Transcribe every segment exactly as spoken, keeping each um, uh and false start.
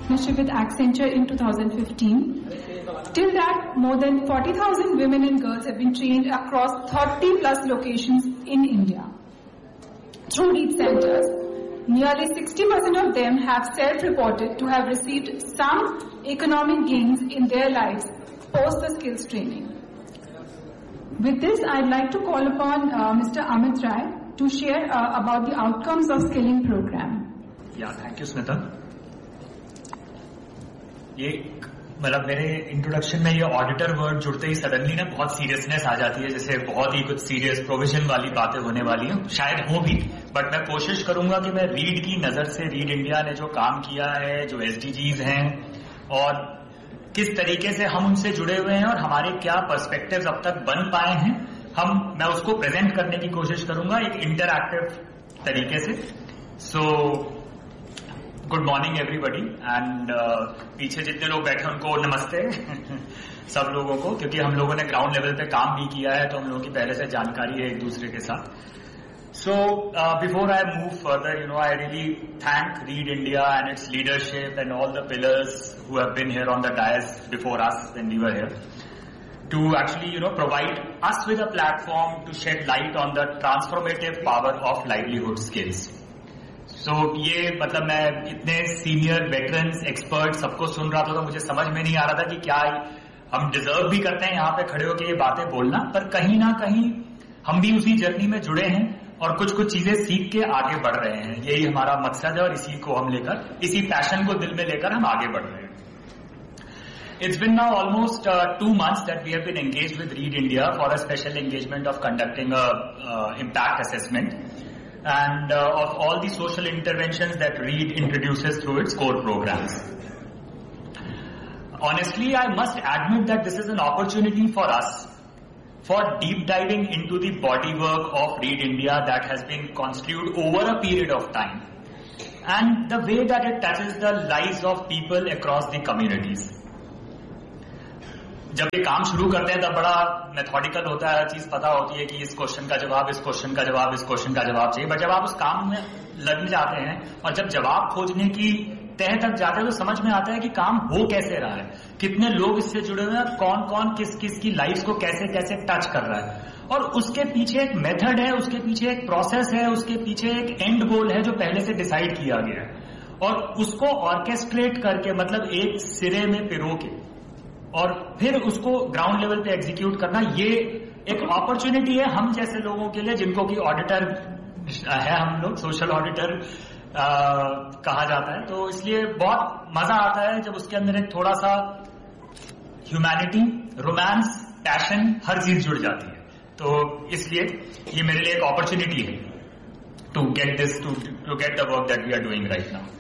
with Accenture in two thousand fifteen. Till that, more than forty thousand women and girls have been trained across thirty plus locations in India. Through these centers, nearly sixty percent of them have self-reported to have received some economic gains in their lives post the skills training. With this, I'd like to call upon uh, Mister Amit Rai to share uh, about the outcomes of skilling program. Yeah, thank you, Smita. ये मतलब मेरे introduction में ये auditor word जुड़ते he suddenly ना बहुत seriousness आ जाती है, जैसे बहुत ही कुछ सीरियस प्रोविजन वाली बातें होने वाली हैं, शायद हो भी, बट मैं कोशिश करूंगा कि मैं रीड की नजर से, रीड इंडिया ने जो काम किया है, जो एसडीजीज हैं और किस तरीके से हम उनसे जुड़े हुए हैं और हमारे क्या पर्सपेक्टिव्स अब तक बन पाए हैं, हम मैं उसको प्रेजेंट करने की कोशिश करूंगा एक इंटरएक्टिव तरीके से. So good morning everybody and पीछे जितने लोग बैठे हैं उनको नमस्ते सब लोगों को, क्योंकि हम लोगों ने ग्राउंड लेवल पे काम भी किया है तो हम लोगों की पहले से जानकारी है एक दूसरे के साथ. So before I move further, you know, I really thank read India and it's leadership and all the pillars who have been here on the DISE before us when we were here to actually, you know, provide us with a platform to shed light on the transformative power of livelihood skills. So ये मतलब मैं इतने senior veterans expert सबको सुन रहा था तो मुझे समझ में नहीं आ रहा था कि क्या हम डिजर्व भी करते हैं यहाँ पे खड़े होकर ये बातें बोलना, पर कहीं ना कहीं हम भी उसी जर्नी में जुड़े हैं और कुछ कुछ चीजें सीख के आगे बढ़ रहे हैं. यही हमारा मकसद है और इसी को हम लेकर, इसी पैशन को दिल में लेकर हम आगे बढ़ रहे हैं. It's been now almost uh, two months that we have been engaged with Read India for a special engagement of conducting a uh, impact assessment and uh, of all the social interventions that Read introduces through its core programs. Honestly, I must admit that this is an opportunity for us for deep diving into the bodywork of Read India that has been construed over a period of time and the way that it touches the lives of people across the communities. जब ये काम शुरू करते हैं तब बड़ा methodical होता है, हर चीज पता होती है कि इस क्वेश्चन का जवाब, इस क्वेश्चन का जवाब, इस क्वेश्चन का जवाब चाहिए, बट जब आप उस काम में लग जाते हैं और जब जवाब खोजने की तह तक जाते हैं तो समझ में आता है कि काम हो कैसे रहा है, कितने लोग इससे जुड़े हुए हैं, कौन कौन किस किस की लाइफ को कैसे कैसे टच कर रहा है, और उसके पीछे एक मेथड है, उसके पीछे एक प्रोसेस है, उसके पीछे एक एंड गोल है जो पहले से डिसाइड किया गया है, और उसको ऑर्केस्ट्रेट करके मतलब एक सिरे में पिरो के और फिर उसको ग्राउंड लेवल पे एग्जीक्यूट करना, ये एक अपॉर्चुनिटी है हम जैसे लोगों के लिए जिनको कि ऑडिटर है, हम लोग सोशल ऑडिटर कहा जाता है. तो इसलिए बहुत मजा आता है जब उसके अंदर एक थोड़ा सा ह्यूमैनिटी, रोमांस, पैशन, हर चीज जुड़ जाती है. तो इसलिए ये मेरे लिए एक अपॉर्चुनिटी है to get this, to to get the work that we are doing right now.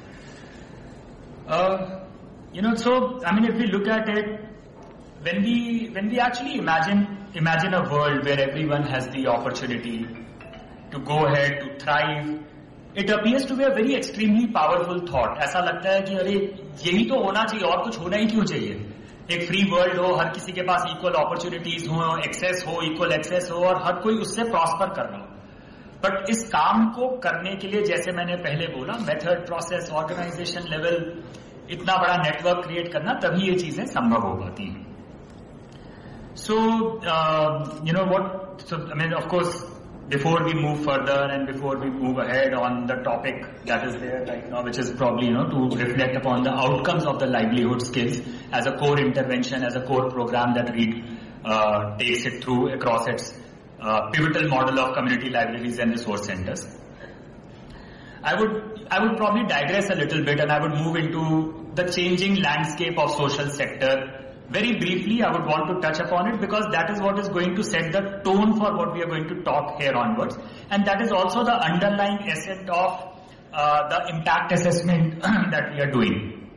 You know, so I mean, if we look at it, when we when we actually imagine imagine a world where everyone has the opportunity to go ahead, to thrive, it appears to be a very extremely powerful thought. ऐसा लगता है कि अरे यही तो होना चाहिए और कुछ होना ही क्यों चाहिए. एक फ्री वर्ल्ड हो, हर किसी के पास इक्वल अपॉर्चुनिटीज हो, एक्सेस हो, इक्वल एक्सेस हो और हर कोई उससे प्रॉस्पर कर रहा हो. बट इस काम को करने के लिए, जैसे मैंने पहले बोला, मेथड, प्रोसेस, ऑर्गेनाइजेशन लेवल, इतना बड़ा नेटवर्क क्रिएट करना, तभी ये चीजें संभव हो पाती हैं. So you know what, so I mean of course before we move further and before we move ahead on the topic that is there right now, which is probably, you know, to reflect upon the outcomes of the livelihood skills as a core intervention, as a core program that Read uh, takes it through across its uh, pivotal model of community libraries and resource centers. I would I would probably digress a little bit and I would move into the changing landscape of social sector. Very briefly, I would want to touch upon it because that is what is going to set the tone for what we are going to talk here onwards. And that is also the underlying essence of uh, the impact assessment that we are doing.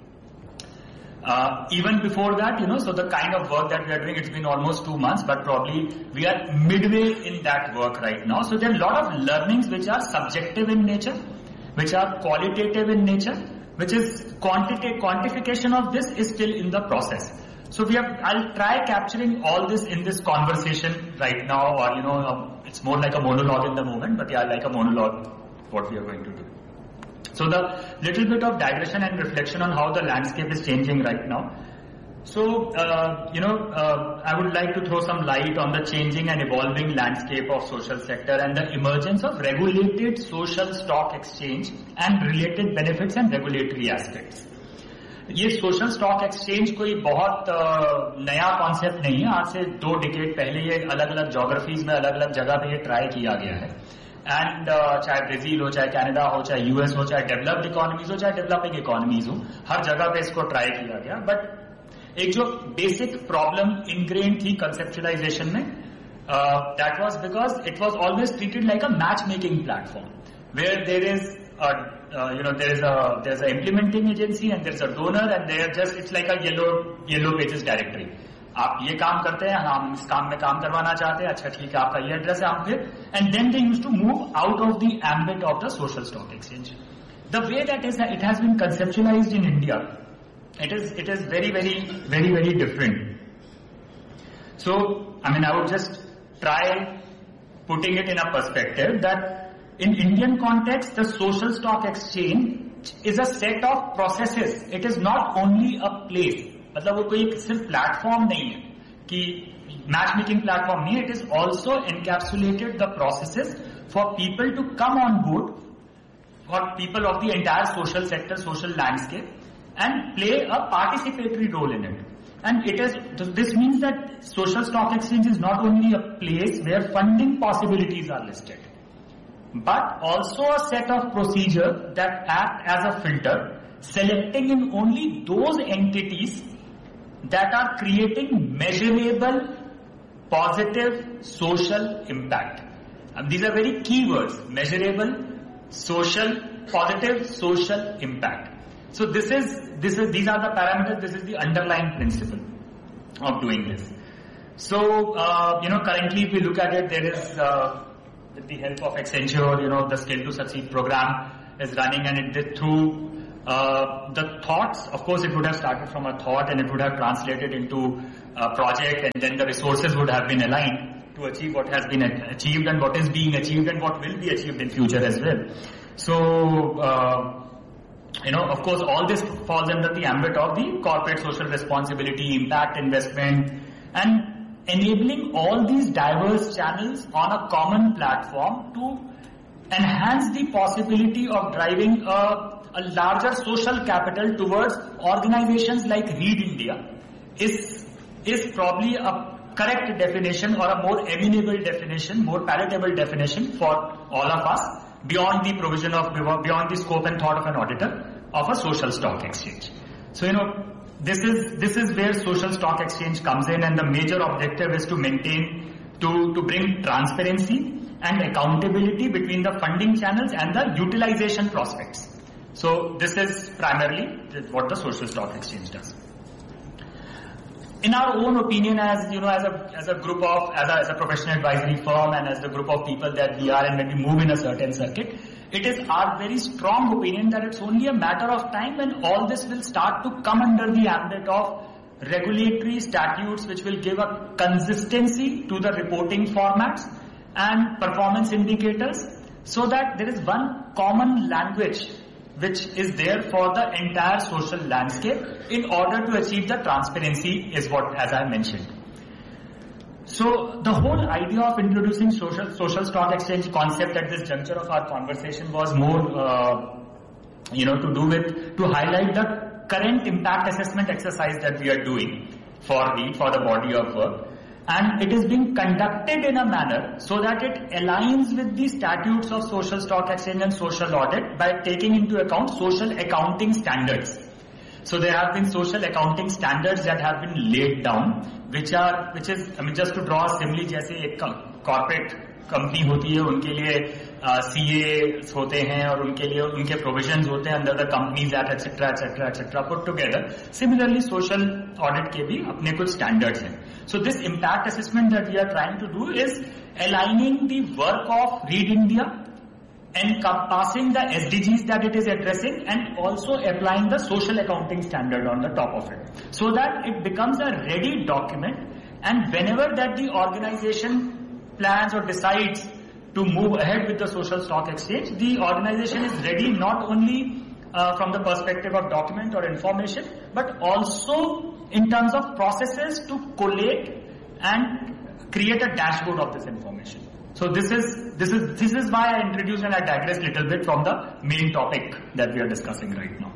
Uh, even before that, you know, so the kind of work that we are doing, it's been almost two months, but probably we are midway in that work right now. So there are a lot of learnings which are subjective in nature, which are qualitative in nature, which is quantitative, quantification of this is still in the process. So we have, I'll try capturing all this in this conversation right now, or, you know, um, it's more like a monologue in the moment, but yeah, like a monologue, what we are going to do. So the little bit of digression and reflection on how the landscape is changing right now. So, uh, you know, uh, I would like to throw some light on the changing and evolving landscape of social sector and the emergence of regulated social stock exchange and related benefits and regulatory aspects. ये social stock exchange कोई बहुत नया concept नहीं है. आज से दो decade पहले ये अलग अलग ज्योग्राफीज में अलग अलग जगह पे ये ट्राई किया गया है. एंड uh, चाहे ब्राजील हो, चाहे कनाडा हो, चाहे यूएस हो, चाहे डेवलप्ड इकोनॉमीज हो, चाहे डेवलपिंग इकोनॉमीज हो, हर जगह पे इसको ट्राई किया गया. बट एक जो बेसिक प्रॉब्लम इनग्रेन थी कंसेप्चुलाइजेशन में, that was because it was always treated like a match making platform where there is Uh, you know, there is a there's an implementing agency and there's a donor and they are just it's like a yellow yellow pages directory. आप ये काम करते हैं, हम इस काम में काम करवाना चाहते हैं, अच्छा ठीक है आपका ये एड्रेस है, हम फिर and then they used to move out of the ambit of the social stock exchange. The way that is it has been conceptualized in India, it is it is very very very very different. So I mean I would just try putting it in a perspective that in Indian context, the social stock exchange is a set of processes. It is not only a place. मतलब वो कोई सिर्फ platform नहीं है कि match making platform नहीं है. It is also encapsulated the processes for people to come on board, for people of the entire social sector, social landscape, and play a participatory role in it. And it is this means that social stock exchange is not only a place where funding possibilities are listed, but also a set of procedures that act as a filter, selecting in only those entities that are creating measurable, positive social impact. And these are very key words: measurable, social, positive social impact. So this is this is these are the parameters. This is the underlying principle of doing this. So uh, you know, currently if we look at it, there is. Uh, With the help of Accenture, you know, the Skill to Succeed program is running, and it did through uh, the thoughts. Of course, it would have started from a thought, and it would have translated into a project, and then the resources would have been aligned to achieve what has been achieved and what is being achieved and what will be achieved in future as well. So, uh, you know, of course, all this falls under the ambit of the corporate social responsibility, impact investment, and enabling all these diverse channels on a common platform to enhance the possibility of driving a, a larger social capital towards organizations like Read India is, is probably a correct definition or a more amenable definition, more palatable definition for all of us beyond the provision of, beyond the scope and thought of an auditor of a social stock exchange. So, you know, This is this is where social stock exchange comes in, and the major objective is to maintain, to, to bring transparency and accountability between the funding channels and the utilization prospects. So this is primarily what the social stock exchange does. In our own opinion, as you know, as a as a group of as a, as a professional advisory firm and as the group of people that we are, and when we move in a certain circuit, it is our very strong opinion that it's only a matter of time when all this will start to come under the ambit of regulatory statutes which will give a consistency to the reporting formats and performance indicators, so that there is one common language which is there for the entire social landscape in order to achieve the transparency is what, as I mentioned. So the whole idea of introducing social social stock exchange concept at this juncture of our conversation was more, uh, you know, to do with to highlight the current impact assessment exercise that we are doing for the for the body of work, and it is being conducted in a manner so that it aligns with the statutes of social stock exchange and social audit by taking into account social accounting standards. So there have been social accounting standards that have been laid down, which are, which is, I mean, just to draw a simile, जैसे एक corporate company होती है, उनके लिए C A होते हैं और उनके लिए उनके provisions होते हैं under the Companies Act, et cetera, et cetera, et cetera, put together. Similarly, social audit के भी अपने कुछ standards हैं. So this impact assessment that we are trying to do is aligning the work of Read India, encompassing the S D Gs that it is addressing, and also applying the social accounting standard on the top of it, so that it becomes a ready document, and whenever that the organization plans or decides to move ahead with the social stock exchange, the organization is ready not only uh, from the perspective of document or information, but also in terms of processes to collate and create a dashboard of this information. So this is this is this is why I introduced and I digressed a little bit from the main topic that we are discussing right now.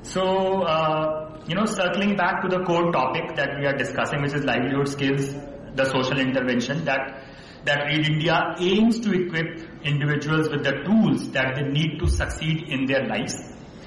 So uh, you know, circling back to the core topic that we are discussing, which is livelihood skills, the social intervention that that READ India aims to equip individuals with the tools that they need to succeed in their lives,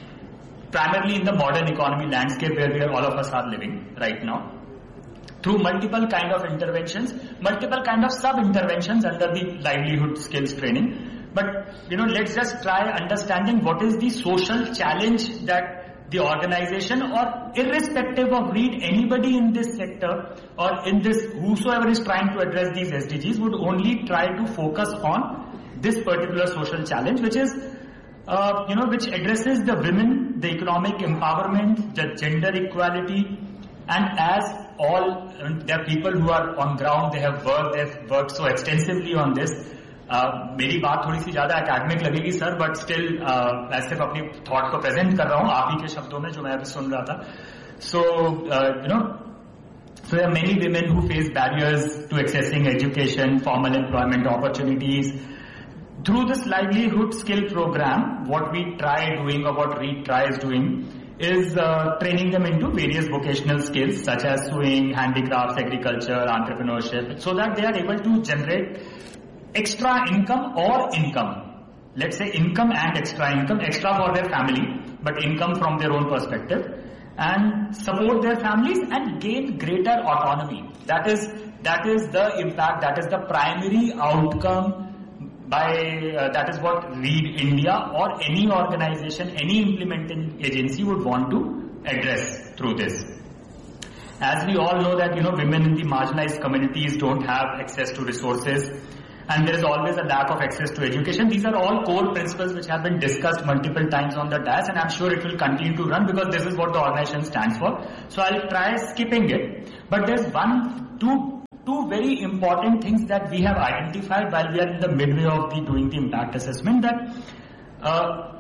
primarily in the modern economy landscape where we are, all of us are living right now, through multiple kind of interventions, multiple kind of sub-interventions under the livelihood skills training. But, you know, let's just try understanding what is the social challenge that the organization, or irrespective of READ, anybody in this sector or in this, whosoever is trying to address these S D Gs would only try to focus on this particular social challenge, which is, uh, you know, which addresses the women, the economic empowerment, the gender equality, and as all, uh, there are people who are on ground, they have worked, they have worked so extensively on this. Uh, मेरी बात थोड़ी सी ज्यादा academic लगेगी sir, but still मैं सिर्फ अपनी thought को present कर रहा हूँ आप ही के शब्दों में जो मैं अभी सुन रहा था. So you know, so there are many women who face barriers to accessing education, formal employment opportunities. Through this livelihood skill program, what we try doing, or what READ tries doing, is uh, training them into various vocational skills such as sewing, handicrafts, agriculture, entrepreneurship, so that they are able to generate extra income or income. Let's say income and extra income, extra for their family, but income from their own perspective, and support their families and gain greater autonomy. That is, that is the impact, that is the primary outcome by, uh, that is what READ India or any organization, any implementing agency would want to address through this. As we all know that, you know, women in the marginalized communities don't have access to resources, and there is always a lack of access to education. These are all core principles which have been discussed multiple times on the dais, and I'm sure it will continue to run because this is what the organization stands for. So I'll try skipping it. But there's one, two, two very important things that we have identified while we are in the midway of the doing the impact assessment, that uh,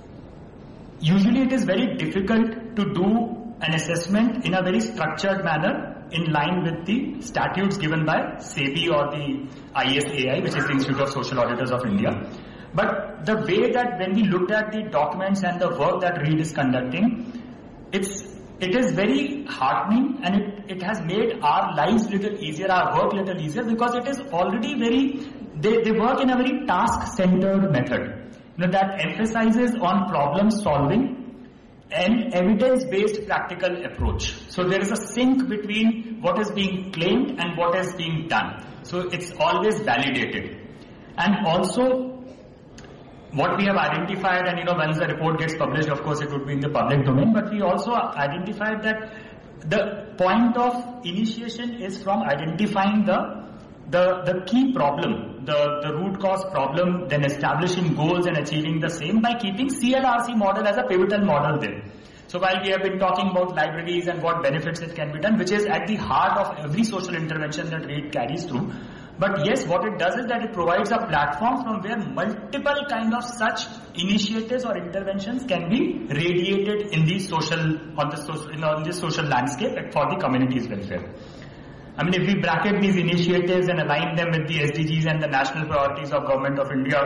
usually it is very difficult to do an assessment in a very structured manner in line with the statutes given by SEBI or the I S A I, which is the Institute of Social Auditors of India. But the way that when we looked at the documents and the work that READ is conducting, it's it is very heartening, and it, it has made our lives little easier, our work little easier, because it is already very, they, they work in a very task-centered method, you know, that emphasizes on problem solving and evidence-based practical approach. So there is a sync between what is being claimed and what is being done. So it's always validated. And also, what we have identified, and you know, once the report gets published, of course it would be in the public domain, but we also identified that the point of initiation is from identifying the the, the key problem, the, the root cause problem, then establishing goals and achieving the same by keeping C L R C model as a pivotal model there. So while we have been talking about libraries and what benefits it can be done, which is at the heart of every social intervention that READ carries through, but yes, what it does is that it provides a platform from where multiple kind of such initiatives or interventions can be radiated in the social, on the social, you know, on the social landscape for the community's welfare. I mean, if we bracket these initiatives and align them with the S D Gs and the national priorities of Government of India,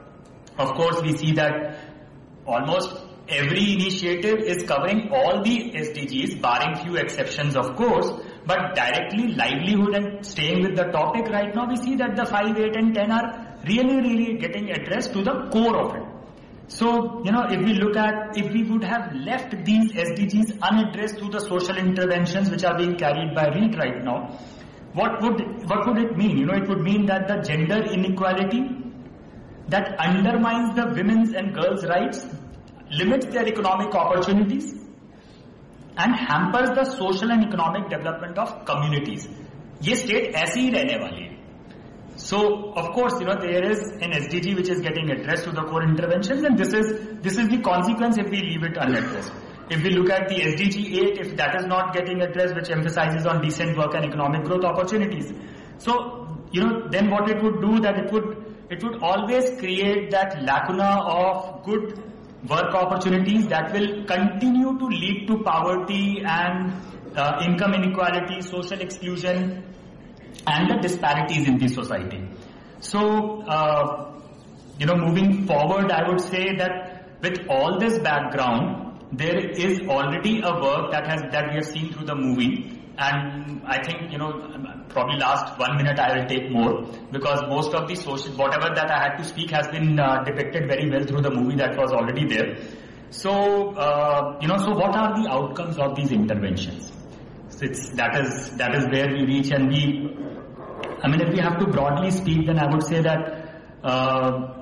of course we see that almost every initiative is covering all the S D Gs, barring few exceptions of course, but directly livelihood and staying with the topic right now, we see that the five, eight and ten are really, really getting addressed to the core of it. So, you know, if we look at, if we would have left these S D Gs unaddressed through the social interventions which are being carried by READ right now, what would, what would it mean? You know, it would mean that the gender inequality that undermines the women's and girls' rights, limits their economic opportunities, and hampers the social and economic development of communities. ये state ऐसी ही रहने वाली है. So, of course, you know, there is an S D G which is getting addressed to the core interventions, and this is this is the consequence if we leave it unaddressed. If we look at the S D G eight, if that is not getting addressed, which emphasizes on decent work and economic growth opportunities. So, you know, then what it would do, that it would it would always create that lacuna of good work opportunities that will continue to lead to poverty and uh, income inequality, social exclusion, and the disparities in the society. So, uh, you know, moving forward, I would say that with all this background, there is already a work that has that we have seen through the movie. And I think, you know, probably last one minute I will take more, because most of the social, whatever that I had to speak has been uh, depicted very well through the movie that was already there. So, uh, you know, so what are the outcomes of these interventions? So it's, that is, that is where we reach, and we, I mean, if we have to broadly speak, then I would say that, uh,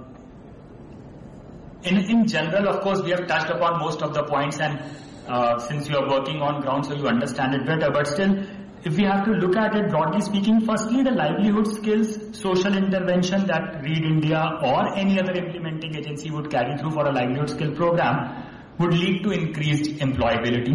in, in general, of course, we have touched upon most of the points, and Uh, since you are working on ground, so you understand it better. But still, if we have to look at it broadly speaking, firstly, the livelihood skills social intervention that Read India or any other implementing agency would carry through for a livelihood skill program would lead to increased employability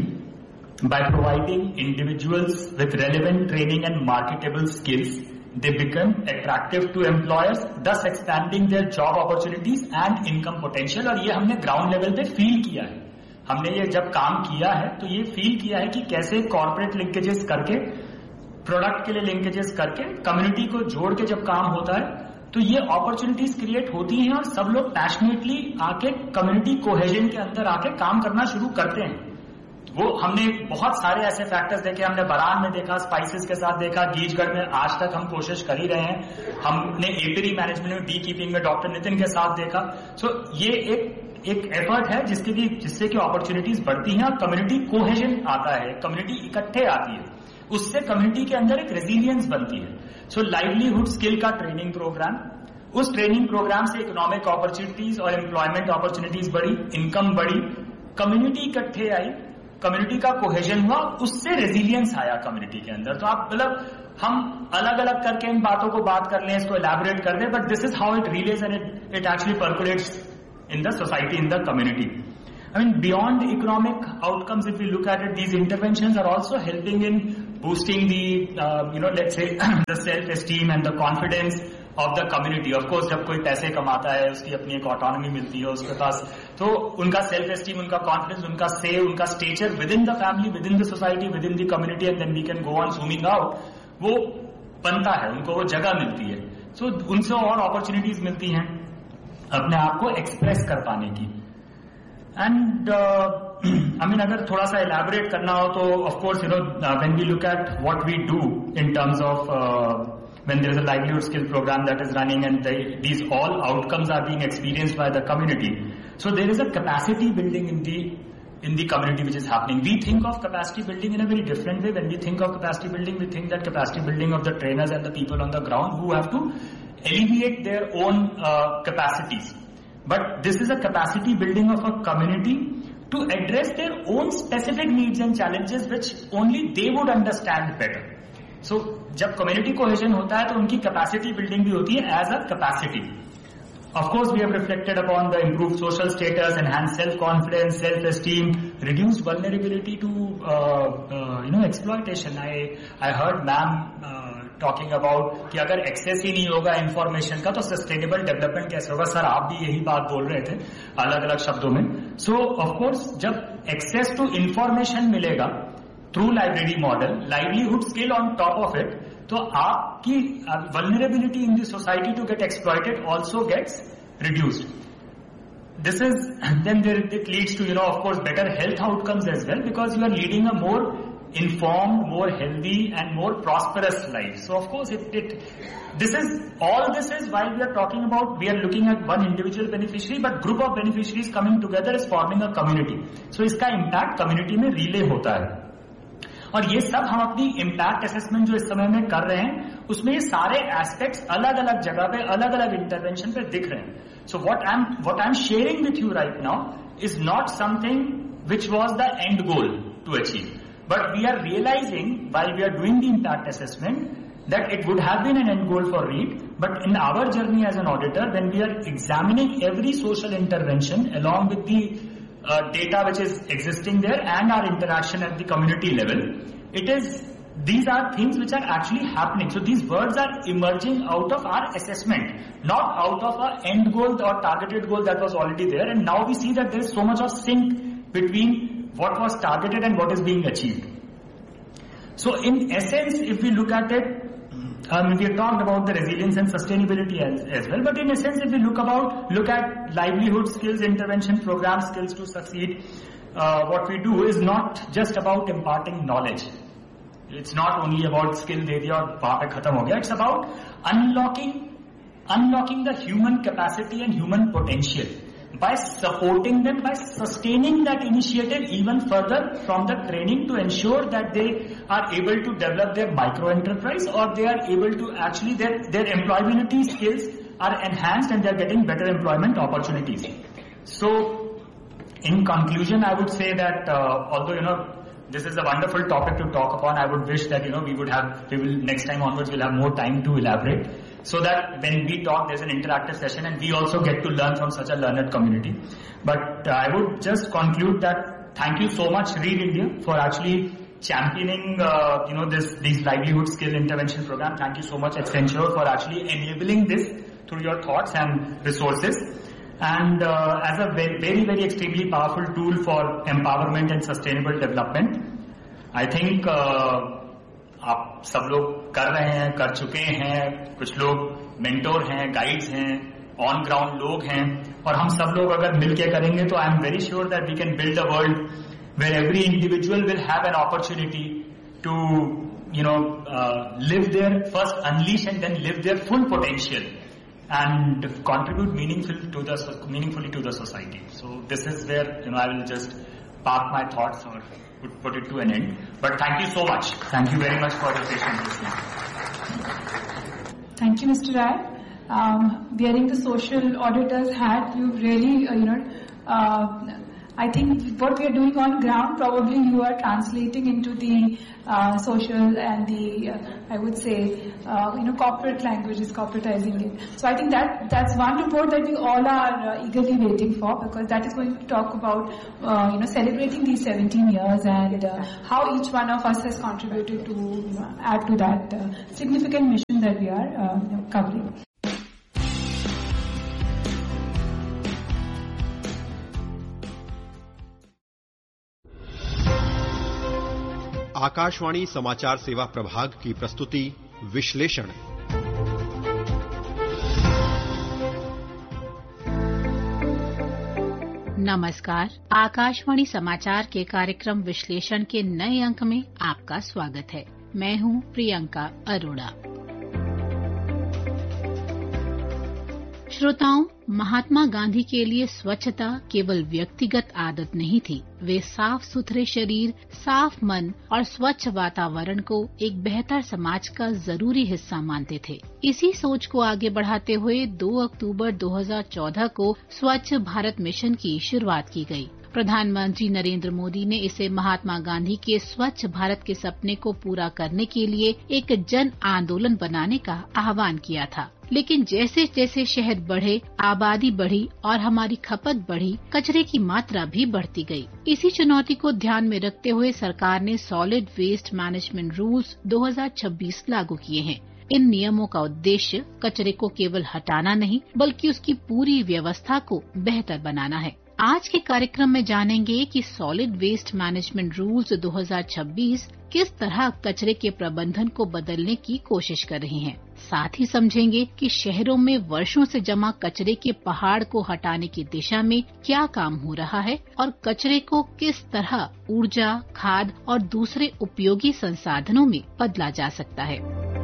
by providing individuals with relevant training and marketable skills. They become attractive to employers, thus expanding their job opportunities and income potential. और ये हमने ground level पे feel किया है. हमने ये जब काम किया है तो ये फील किया है कि कैसे कॉर्पोरेट लिंकेजेस करके, प्रोडक्ट के लिए लिंकेजेस करके, कम्युनिटी को जोड़ के जब काम होता है तो ये अपॉर्चुनिटीज क्रिएट होती हैं और सब लोग पैशनेटली आके कम्युनिटी कोहेजन के अंदर आके काम करना शुरू करते हैं. वो हमने बहुत सारे ऐसे फैक्टर्स देखे, हमने बरान में देखा, स्पाइसेस के साथ देखा, गीजगढ़ में आज तक हम कोशिश कर ही रहे हैं, हमने एपीरी मैनेजमेंट में, बी कीपिंग में डॉक्टर नितिन के साथ देखा. सो so, ये एक एक एफर्ट है जिसके भी जिससे कि अपॉर्चुनिटीज बढ़ती हैं और कम्युनिटी कोहेजन आता है, कम्युनिटी इकट्ठे आती है, उससे कम्युनिटी के अंदर एक रेजिलियंस बनती है. सो लाइवलीहुड स्किल का ट्रेनिंग प्रोग्राम, उस ट्रेनिंग प्रोग्राम से इकोनॉमिक अपॉर्चुनिटीज और एम्प्लॉयमेंट अपॉर्चुनिटीज बढ़ी, इनकम बढ़ी, कम्युनिटी इकट्ठे आई, कम्युनिटी का कोहेजन हुआ, उससे रेजिलियंस आया कम्युनिटी के अंदर. तो आप मतलब हम अलग अलग करके इन बातों को बात कर लें, इसको एलैबोरेट कर दें, but this is how it release and it it actually percolates in the society, in the community. I mean, beyond economic outcomes, if we look at it, these interventions are also helping in boosting the, uh, you know, let's say, the self-esteem and the confidence of the community. Of course, जब कोई पैसे कमाता है, उसकी अपनी एक autonomy मिलती है उसके पास, तो उनका self-esteem, उनका confidence, उनका say, उनका stature within the family, within the society, within the community, and then we can go on zooming out, वो बनता है, उनको वो जगह मिलती है. So, उनसे और opportunities मिलती हैं अपने आप को एक्सप्रेस कर पाने की. एंड आई मीन अगर थोड़ा सा एलैबोरेट करना हो तो of course you know when we look at what we do in terms of when there is a livelihood skill programme that is running and these all outcomes are being experienced by the community. So there is a capacity building in the in the community which is happening. We think of capacity building in a very different way. When we think of capacity building, we think that capacity building of the trainers and the people on the ground who have to alleviate their own uh, capacities. But this is a capacity building of a community to address their own specific needs and challenges which only they would understand better. So, जब community cohesion होता है तो उनकी capacity building भी होती है as a capacity. Of course, we have reflected upon the improved social status, enhanced self-confidence, self-esteem, reduced vulnerability to, uh, uh, you know, exploitation. I I heard ma'am uh, talking about कि अगर access ही नहीं होगा information का तो sustainable development कैसे होगा. Sir आप भी यही बात बोल रहे थे अलग अलग शब्दों में. सो ऑफ कोर्स जब एक्सेस टू इंफॉर्मेशन मिलेगा through library model, livelihood skill on top of it, तो आपकी vulnerability in the society to get exploited also gets reduced. This is, then there, it leads to, you know, of course, better health outcomes as well, because you are leading a more informed, more healthy and more prosperous life. So of course, it, it this is, all this is while we are talking about, we are looking at one individual beneficiary, but group of beneficiaries coming together is forming a community. So इसका impact community में relay होता है. और ये सब हम अपनी impact assessment जो इस समय में कर रहे हैं उसमें ये सारे एस्पेक्ट्स अलग अलग जगह पे अलग अलग इंटरवेंशन पे दिख रहे हैं. So what I am what I am sharing with you right now is not something which was the end goal to achieve, but we are realising while we are doing the impact assessment that it would have been an end goal for Read, but in our journey as an auditor, when we are examining every social intervention along with the uh, data which is existing there and our interaction at the community level, it is these are things which are actually happening. So these words are emerging out of our assessment, not out of our end goal or targeted goal that was already there. And now we see that there is so much of sync between what was targeted and what is being achieved. So in essence, if we look at it, Um, we have talked about the resilience and sustainability as, as well, but in essence, if we look about, look at livelihood skills, intervention program skills to succeed, uh, what we do is not just about imparting knowledge. It's not only about skill de diya aur wahan pe khatam ho gaya. It's about unlocking, unlocking the human capacity and human potential by supporting them, by sustaining that initiative even further from the training to ensure that they are able to develop their micro enterprise, or they are able to actually, their, their employability skills are enhanced and they are getting better employment opportunities. So, in conclusion, I would say that uh, although, you know, this is a wonderful topic to talk upon, I would wish that, you know, we would have, we will, next time onwards, we'll have more time to elaborate, so that when we talk, there's an interactive session and we also get to learn from such a learned community. But uh, I would just conclude that thank you so much, Read India, for actually championing, uh, you know, this, these livelihood skill intervention program. Thank you so much, Accenture, for actually enabling this through your thoughts and resources. And uh, as a very, very, very extremely powerful tool for empowerment and sustainable development, I think uh, आप सब लोग कर रहे हैं, कर चुके हैं, कुछ लोग मेंटोर हैं, गाइड्स हैं, ऑन ग्राउंड लोग हैं, और हम सब लोग अगर मिलके करेंगे तो I am very sure that we can build a world where every individual will have an opportunity to you know live there first unleash and then live there full potential and contribute meaningful to the meaningfully to the society. So this is where, you know, I will just park my thoughts or put, put it to an end. But thank you so much. Thank you very much for your patient listening. Thank you, Mister Rai. Um, wearing the social auditor's hat, you've really, uh, you know, uh, I think what we are doing on ground, probably you are translating into the uh, social and the, uh, I would say, uh, you know, corporate languages, corporatizing it. So I think that that's one report that we all are uh, eagerly waiting for, because that is going to talk about, uh, you know, celebrating these seventeen years and uh, how each one of us has contributed to, you know, add to that uh, significant mission that we are uh, you know, covering. Akashvani समाचार सेवा प्रभाग की प्रस्तुति विश्लेषण। नमस्कार, आकाशवाणी समाचार के कार्यक्रम विश्लेषण के नए अंक में आपका स्वागत है। मैं हूं प्रियंका अरोड़ा। श्रोताओं, महात्मा गांधी के लिए स्वच्छता केवल व्यक्तिगत आदत नहीं थी। वे साफ सुथरे शरीर, साफ मन और स्वच्छ वातावरण को एक बेहतर समाज का जरूरी हिस्सा मानते थे। इसी सोच को आगे बढ़ाते हुए दो अक्टूबर दो हज़ार चौदह को स्वच्छ भारत मिशन की शुरुआत की गई। प्रधानमंत्री नरेंद्र मोदी ने इसे महात्मा गांधी के स्वच्छ भारत के सपने को पूरा करने के लिए एक जन आंदोलन बनाने का आह्वान किया था। लेकिन जैसे जैसे शहर बढ़े, आबादी बढ़ी और हमारी खपत बढ़ी, कचरे की मात्रा भी बढ़ती गई। इसी चुनौती को ध्यान में रखते हुए सरकार ने सॉलिड वेस्ट मैनेजमेंट रूल्स दो हज़ार छब्बीस लागू किए हैं। इन नियमों का उद्देश्य कचरे को केवल हटाना नहीं, बल्कि उसकी पूरी व्यवस्था को बेहतर बनाना है। आज के कार्यक्रम में जानेंगे कि सॉलिड वेस्ट मैनेजमेंट रूल्स दो हज़ार छब्बीस किस तरह कचरे के प्रबंधन को बदलने की कोशिश कर रहे हैं। साथ ही समझेंगे कि शहरों में वर्षों से जमा कचरे के पहाड़ को हटाने की दिशा में क्या काम हो रहा है और कचरे को किस तरह ऊर्जा, खाद और दूसरे उपयोगी संसाधनों में बदला जा सकता है।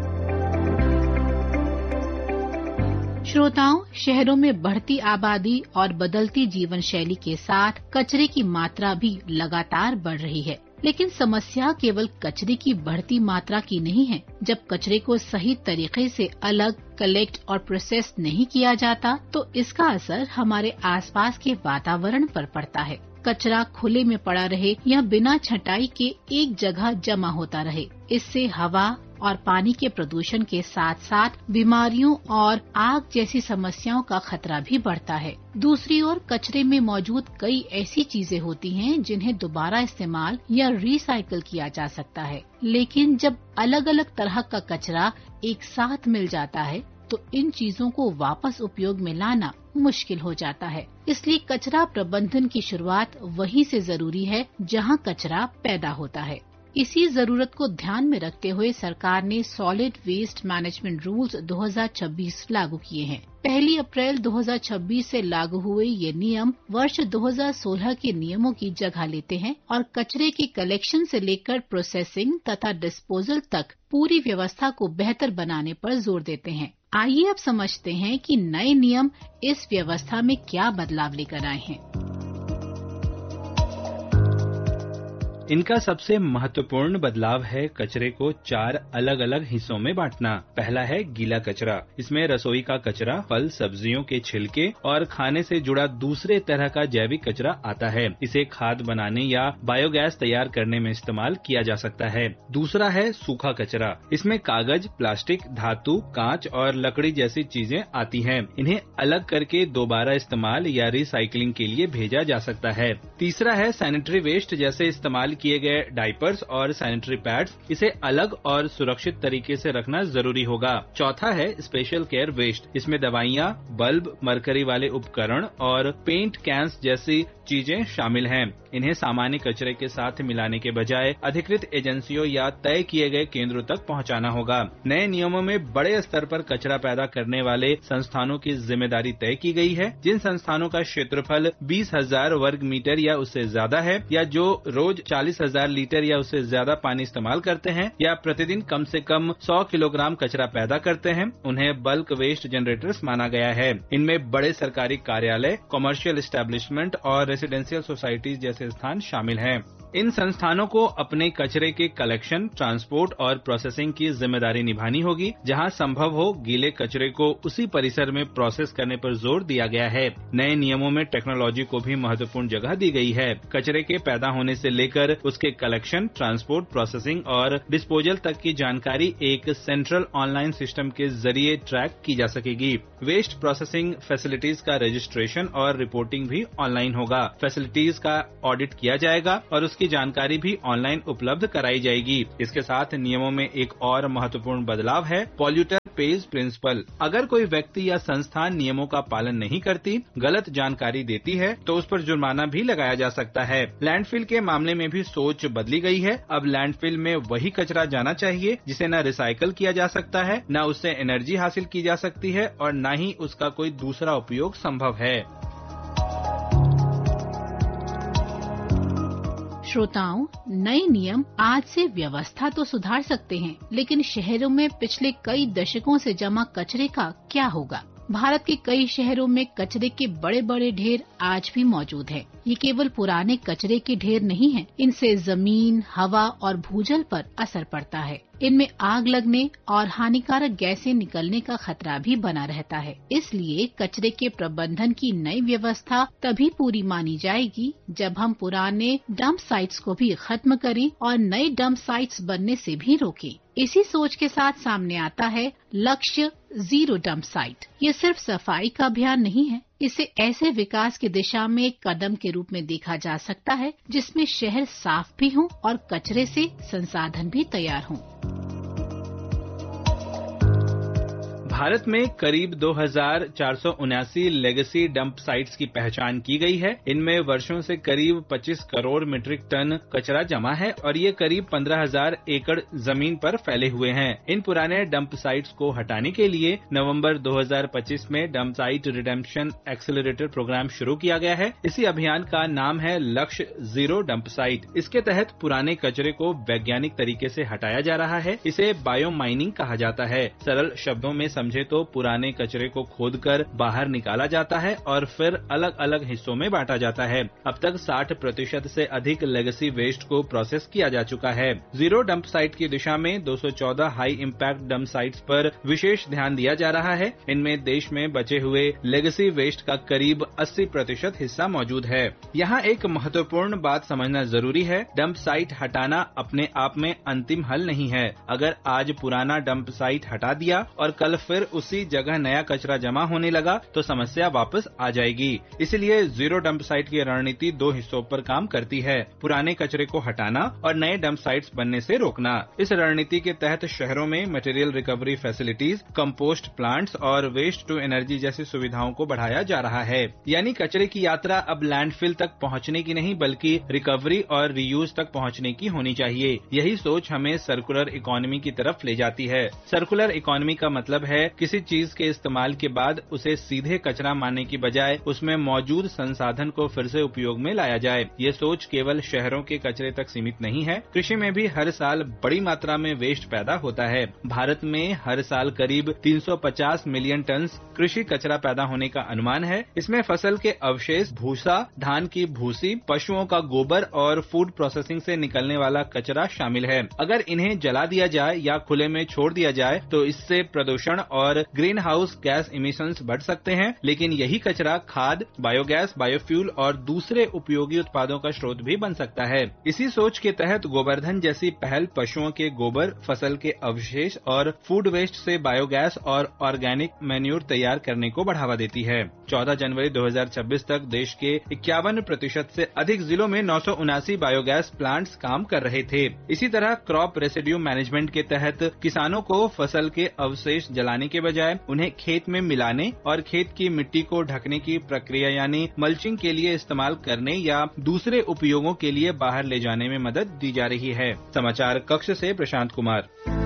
श्रोताओं, शहरों में बढ़ती आबादी और बदलती जीवन शैली के साथ कचरे की मात्रा भी लगातार बढ़ रही है। लेकिन समस्या केवल कचरे की बढ़ती मात्रा की नहीं है। जब कचरे को सही तरीके से अलग, कलेक्ट और प्रोसेस नहीं किया जाता, तो इसका असर हमारे आसपास के वातावरण पर पड़ता है। कचरा खुले में पड़ा रहे या बिना छंटाई के एक जगह जमा होता रहे, इससे हवा, और पानी के प्रदूषण के साथ साथ बीमारियों और आग जैसी समस्याओं का खतरा भी बढ़ता है। दूसरी ओर कचरे में मौजूद कई ऐसी चीजें होती हैं जिन्हें दोबारा इस्तेमाल या रिसाइकल किया जा सकता है, लेकिन जब अलग अलग तरह का कचरा एक साथ मिल जाता है तो इन चीजों को वापस उपयोग में लाना मुश्किल हो जाता है। इसलिए कचरा प्रबंधन की शुरुआत वहीं से जरूरी है जहां कचरा पैदा होता है। इसी जरूरत को ध्यान में रखते हुए सरकार ने सॉलिड वेस्ट मैनेजमेंट रूल्स दो हज़ार छब्बीस लागू किए हैं। पहली अप्रैल दो हज़ार छब्बीस से लागू हुए ये नियम वर्ष दो हज़ार सोलह के नियमों की जगह लेते हैं और कचरे के कलेक्शन से लेकर प्रोसेसिंग तथा डिस्पोजल तक पूरी व्यवस्था को बेहतर बनाने पर जोर देते हैं। आइए अब समझते हैं कि नए नियम इस व्यवस्था में क्या बदलाव लेकर आए हैं। इनका सबसे महत्वपूर्ण बदलाव है कचरे को चार अलग अलग हिस्सों में बांटना। पहला है गीला कचरा। इसमें रसोई का कचरा, फल सब्जियों के छिलके और खाने से जुड़ा दूसरे तरह का जैविक कचरा आता है। इसे खाद बनाने या बायोगैस तैयार करने में इस्तेमाल किया जा सकता है। दूसरा है सूखा कचरा। इसमें कागज, प्लास्टिक, धातु, कांच और लकड़ी जैसी चीजें आती हैं। इन्हें अलग करके दोबारा इस्तेमाल या रिसाइकलिंग के लिए भेजा जा सकता है। तीसरा है सैनिटरी वेस्ट, जैसे इस्तेमाल किए गए डाइपर्स और सैनिटरी पैड्स। इसे अलग और सुरक्षित तरीके से रखना जरूरी होगा। चौथा है स्पेशल केयर वेस्ट। इसमें दवाइयाँ, बल्ब, मरकरी वाले उपकरण और पेंट कैंस जैसी चीजें शामिल हैं। इन्हें सामान्य कचरे के साथ मिलाने के बजाय अधिकृत एजेंसियों या तय किए गए केंद्रों तक पहुंचाना होगा। नए नियमों में बड़े स्तर पर कचरा पैदा करने वाले संस्थानों की जिम्मेदारी तय की गई है। जिन संस्थानों का क्षेत्रफल बीस हजार वर्ग मीटर या उससे ज्यादा है, या जो रोज चालीस हजार लीटर या उससे ज्यादा पानी इस्तेमाल करते हैं, या प्रतिदिन कम से कम सौ किलोग्राम कचरा पैदा करते हैं, उन्हें बल्क वेस्ट जनरेटर्स माना गया है। इनमें बड़े सरकारी कार्यालय, कॉमर्शियल एस्टेब्लिशमेंट और रेसिडेंशियल सोसाइटीज जैसे स्थान शामिल हैं। इन संस्थानों को अपने कचरे के कलेक्शन, ट्रांसपोर्ट और प्रोसेसिंग की जिम्मेदारी निभानी होगी। जहां संभव हो गीले कचरे को उसी परिसर में प्रोसेस करने पर जोर दिया गया है। नए नियमों में टेक्नोलॉजी को भी महत्वपूर्ण जगह दी गई है। कचरे के पैदा होने से लेकर उसके कलेक्शन, ट्रांसपोर्ट, प्रोसेसिंग और डिस्पोजल तक की जानकारी एक सेंट्रल ऑनलाइन सिस्टम के जरिए ट्रैक की जा सकेगी। वेस्ट प्रोसेसिंग फैसिलिटीज का रजिस्ट्रेशन और रिपोर्टिंग भी ऑनलाइन होगा। फैसिलिटीज का ऑडिट किया जाएगा और की जानकारी भी ऑनलाइन उपलब्ध कराई जाएगी। इसके साथ नियमों में एक और महत्वपूर्ण बदलाव है पॉल्यूटर पेज प्रिंसिपल। अगर कोई व्यक्ति या संस्थान नियमों का पालन नहीं करती, गलत जानकारी देती है, तो उस पर जुर्माना भी लगाया जा सकता है। लैंडफिल के मामले में भी सोच बदली गई है। अब लैंडफिल में वही कचरा जाना चाहिए जिसे न रिसाइकल किया जा सकता है, न उससे एनर्जी हासिल की जा सकती है और न ही उसका कोई दूसरा उपयोग संभव है। श्रोताओं, नए नियम आज से व्यवस्था तो सुधार सकते हैं, लेकिन शहरों में पिछले कई दशकों से जमा कचरे का क्या होगा? भारत के कई शहरों में कचरे के बड़े बड़े ढेर आज भी मौजूद हैं। ये केवल पुराने कचरे के ढेर नहीं हैं, इनसे जमीन, हवा और भूजल पर असर पड़ता है। इनमें आग लगने और हानिकारक गैसें निकलने का खतरा भी बना रहता है। इसलिए कचरे के प्रबंधन की नई व्यवस्था तभी पूरी मानी जाएगी जब हम पुराने डंप साइट्स को भी खत्म करें और नए डंप साइट्स बनने से भी रोकें। इसी सोच के साथ सामने आता है लक्ष्य जीरो डंप साइट। ये सिर्फ सफाई का अभियान नहीं है, इसे ऐसे विकास की दिशा में एक कदम के रूप में देखा जा सकता है जिसमें शहर साफ भी हों और कचरे से संसाधन भी तैयार हों। भारत में करीब दो हजार चार सौ उन्यासी लेगेसी डंप साइट्स की पहचान की गई है। इनमें वर्षों से करीब पच्चीस करोड़ मीट्रिक टन कचरा जमा है और ये करीब पंद्रह हजार एकड़ जमीन पर फैले हुए हैं। इन पुराने डंप साइट्स को हटाने के लिए नवंबर दो हजार पच्चीस में dump site redemption accelerator programme शुरू किया गया है। इसी अभियान का नाम है लक्ष्य जीरो डंप साइट। इसके तहत पुराने कचरे को वैज्ञानिक तरीके से हटाया जा रहा है। इसे बायो माइनिंग कहा जाता है। सरल शब्दों में समझे तो पुराने कचरे को खोदकर बाहर निकाला जाता है और फिर अलग अलग हिस्सों में बांटा जाता है। अब तक साठ प्रतिशत से अधिक लेगेसी वेस्ट को प्रोसेस किया जा चुका है। जीरो डंप साइट की दिशा में दो सौ चौदह हाई इम्पैक्ट डंप साइट्स पर विशेष ध्यान दिया जा रहा है। इनमें देश में बचे हुए लेगेसी वेस्ट का करीब अस्सी प्रतिशत हिस्सा मौजूद है। यहाँ एक महत्वपूर्ण बात समझना जरूरी है, डंप साइट हटाना अपने आप में अंतिम हल नहीं है। अगर आज पुराना डंप साइट हटा दिया और कल फिर उसी जगह नया कचरा जमा होने लगा तो समस्या वापस आ जाएगी। इसलिए जीरो डंप साइट की रणनीति दो हिस्सों पर काम करती है, पुराने कचरे को हटाना और नए डंप साइट्स बनने से रोकना। इस रणनीति के तहत शहरों में material recovery facilities, compost plants और वेस्ट टू एनर्जी जैसी सुविधाओं को बढ़ाया जा रहा है। यानी कचरे की यात्रा अब लैंडफिल तक पहुंचने की नहीं बल्कि रिकवरी और रीयूज तक पहुंचने की होनी चाहिए। यही सोच हमें सर्कुलर इकोनॉमी की तरफ ले जाती है। सर्कुलर इकोनॉमी का मतलब है किसी चीज के इस्तेमाल के बाद उसे सीधे कचरा मानने की बजाय उसमें मौजूद संसाधन को फिर से उपयोग में लाया जाए। ये सोच केवल शहरों के कचरे तक सीमित नहीं है, कृषि में भी हर साल बड़ी मात्रा में वेस्ट पैदा होता है। भारत में हर साल करीब तीन सौ पचास मिलियन टन कृषि कचरा पैदा होने का अनुमान है। इसमें फसल के अवशेष, भूसा, धान की भूसी, पशुओं का गोबर और फूड प्रोसेसिंग से निकलने वाला कचरा शामिल है। अगर इन्हें जला दिया जाए या खुले में छोड़ दिया जाए तो इससे प्रदूषण और ग्रीन हाउस गैस इमिशंस बढ़ सकते हैं, लेकिन यही कचरा खाद, बायोगैस, बायोफ्यूल और दूसरे उपयोगी उत्पादों का स्रोत भी बन सकता है। इसी सोच के तहत गोवर्धन जैसी पहल पशुओं के गोबर, फसल के अवशेष और फूड वेस्ट से बायोगैस और ऑर्गेनिक मैन्यूर तैयार करने को बढ़ावा देती है। चौदह जनवरी दो हज़ार छब्बीस तक देश के इक्यावन प्रतिशत से अधिक जिलों में नौ सौ उनासी बायोगैस प्लांट्स काम कर रहे थे। इसी तरह क्रॉप रेसिड्यू मैनेजमेंट के तहत किसानों को फसल के अवशेष जलाने के बजाय उन्हें खेत में मिलाने और खेत की मिट्टी को ढकने की प्रक्रिया यानी मल्चिंग के लिए इस्तेमाल करने या दूसरे उपयोगों के लिए बाहर ले जाने में मदद दी जा रही है। समाचार कक्ष से प्रशांत कुमार।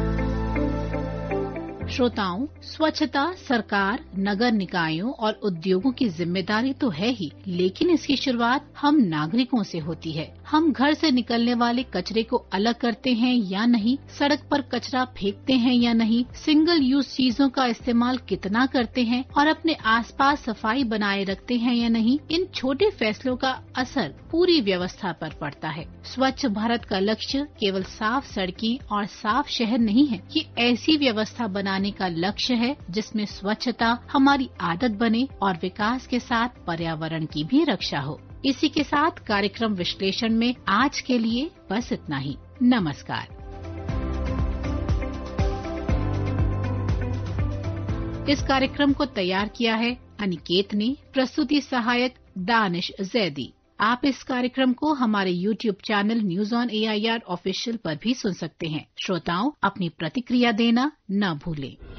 श्रोताओं, स्वच्छता सरकार, नगर निकायों और उद्योगों की जिम्मेदारी तो है ही, लेकिन इसकी शुरुआत हम नागरिकों से होती है। हम घर से निकलने वाले कचरे को अलग करते हैं या नहीं, सड़क पर कचरा फेंकते हैं या नहीं, सिंगल यूज चीजों का इस्तेमाल कितना करते हैं और अपने आसपास सफाई बनाए रखते हैं या नहीं, इन छोटे फैसलों का असर पूरी व्यवस्था पर पड़ता है। स्वच्छ भारत का लक्ष्य केवल साफ सड़कें और साफ शहर नहीं है, ये ऐसी व्यवस्था बनाने का लक्ष्य है जिसमें स्वच्छता हमारी आदत बने और विकास के साथ पर्यावरण की भी रक्षा हो। इसी के साथ कार्यक्रम विश्लेषण में आज के लिए बस इतना ही। नमस्कार। इस कार्यक्रम को तैयार किया है अनिकेत ने, प्रस्तुति सहायक दानिश जैदी। आप इस कार्यक्रम को हमारे YouTube channel news on A I R official पर भी सुन सकते हैं। श्रोताओं, अपनी प्रतिक्रिया देना न भूलें।